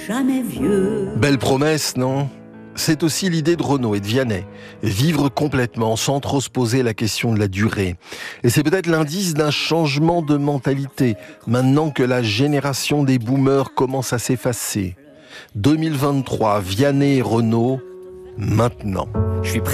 Jamais vieux. Belle promesse, non ? C'est aussi l'idée de Renaud et de Vianney. Vivre complètement, sans trop se poser la question de la durée. Et c'est peut-être l'indice d'un changement de mentalité, maintenant que la génération des boomers commence à s'effacer. 2023, Vianney et Renaud, maintenant. Je suis prêt.